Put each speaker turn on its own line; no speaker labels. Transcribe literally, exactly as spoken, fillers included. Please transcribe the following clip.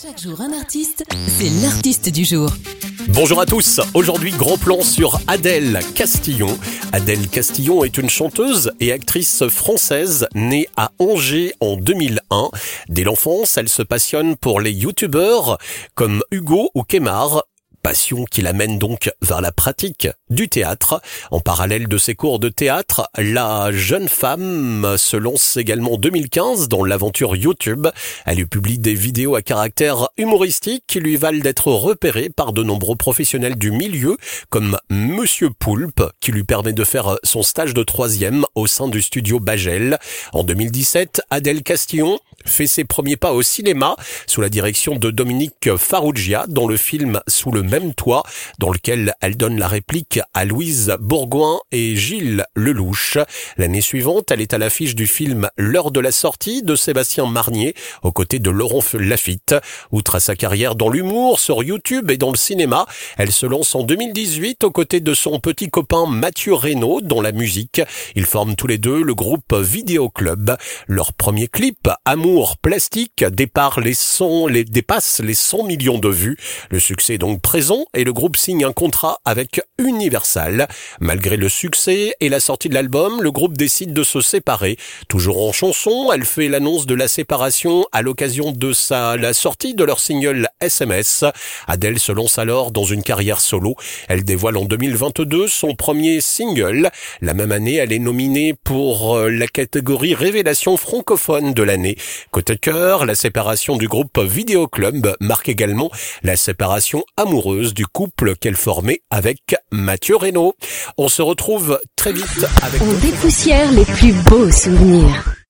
Chaque jour un artiste, c'est l'artiste du jour.
Bonjour à tous, aujourd'hui gros plan sur Adèle Castillon. Adèle Castillon est une chanteuse et actrice française née à Angers en deux mille un. Dès l'enfance, elle se passionne pour les youtubeurs comme Hugo ou Kemar. Passion qui l'amène donc vers la pratique du théâtre. En parallèle de ses cours de théâtre, la jeune femme se lance également en deux mille quinze dans l'aventure YouTube. Elle y publie des vidéos à caractère humoristique qui lui valent d'être repérée par de nombreux professionnels du milieu, comme Monsieur Poulpe, qui lui permet de faire son stage de troisième au sein du studio Bagel. En deux mille dix-sept, Adèle Castillon fait ses premiers pas au cinéma sous la direction de Dominique Farrugia dans le film Sous le même toit, dans lequel elle donne la réplique à Louise Bourgoin et Gilles Lelouch. L'année suivante, elle est à l'affiche du film L'heure de la sortie de Sébastien Marnier, aux côtés de Laurent Lafitte. Outre à sa carrière dans l'humour, sur YouTube et dans le cinéma, elle se lance en deux mille dix-huit aux côtés de son petit copain Mathieu Reynaud dans la musique. Ils forment tous les deux le groupe Vidéo Club. Leur premier clip, Amour Plastique, dépasse les cent, les, dépasse les cent millions de vues. Le succès est donc présent et le groupe signe un contrat avec Universal. Malgré le succès et la sortie de l'album, le groupe décide de se séparer. Toujours en chanson, elle fait l'annonce de la séparation à l'occasion de sa, la sortie de leur single S M S. Adèle se lance alors dans une carrière solo. Elle dévoile en deux mille vingt-deux son premier single. La même année, elle est nominée pour la catégorie Révélation francophone de l'année. Côté cœur, la séparation du groupe Vidéo Club marque également la séparation amoureuse du couple qu'elle formait avec Mathieu Reynaud. On se retrouve très vite avec...
On dépoussière les plus beaux souvenirs.